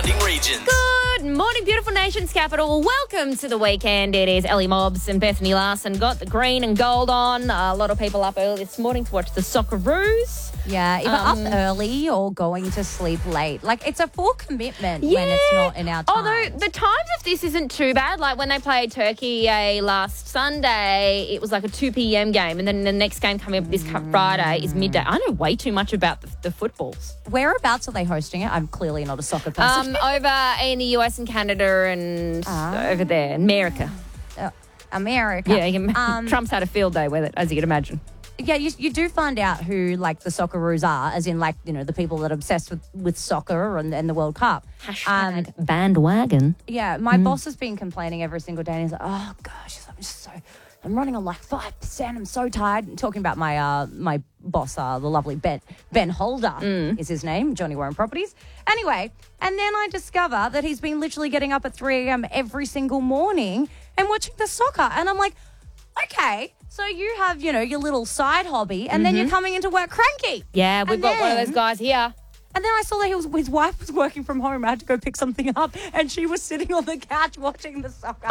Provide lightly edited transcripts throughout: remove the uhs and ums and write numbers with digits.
Regions. Good morning, beautiful nation's capital. Welcome to the weekend. It is Ellie Mobbs and Bethany Larson. Got the green and gold on. A lot of people up early this morning to watch the Socceroos. Yeah, either up early or going to sleep late. Like, it's a full commitment when it's not in our time. Although the times of this isn't too bad. Like when they played Turkey last Sunday, it was like a 2 p.m. game. And then the next game coming up this Friday is midday. I know way too much about the footballs. Whereabouts are they hosting it? I'm clearly not a soccer person. Over in the US and Canada and over there, America. America. Yeah, Trump's had a field day with it, as you can imagine. Yeah, you do find out who, like, the Socceroos are, as in, like, you know, the people that are obsessed with soccer and the World Cup. Hashtag bandwagon. Yeah, my boss has been complaining every single day, and he's like, oh, gosh, I'm running on, like, 5%. I'm so tired. And talking about my boss, the lovely Ben Holder is his name, Johnny Warren Properties. Anyway, and then I discover that he's been literally getting up at 3 a.m. every single morning and watching the soccer. And I'm like, okay, so you have, you know, your little side hobby, and then you're coming into work cranky. Yeah, we've got one of those guys here. And then I saw that his wife was working from home. I had to go pick something up, and she was sitting on the couch watching the soccer.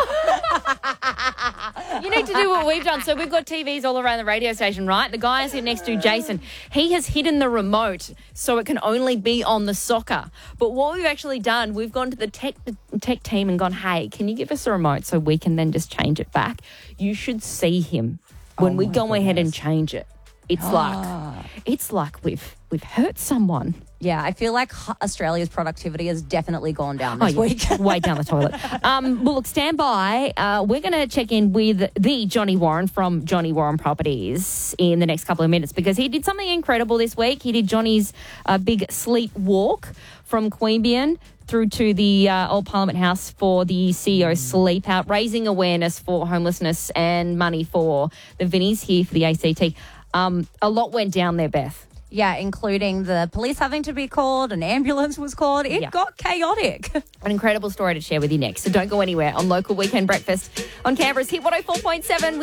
You need to do what we've done. So we've got TVs all around the radio station, right? The guy is here next to Jason. He has hidden the remote so it can only be on the soccer. But what we've actually done, we've gone to the tech team and gone, hey, can you give us a remote so we can then just change it back? You should see him when we go ahead and change it. It's like we've hurt someone. Yeah, I feel like Australia's productivity has definitely gone down this week. Way down the toilet. Well, look, stand by. We're going to check in with the Johnny Warren from Johnny Warren Properties in the next couple of minutes because he did something incredible this week. He did Johnny's big sleep walk from Queanbeyan through to the Old Parliament House for the CEO Sleep Out, raising awareness for homelessness and money for the Vinnies here for the ACT. A lot went down there, Beth. Yeah, including the police having to be called, an ambulance was called. It got chaotic. An incredible story to share with you next. So don't go anywhere on Local Weekend Breakfast on Canberra's Hit 104.7.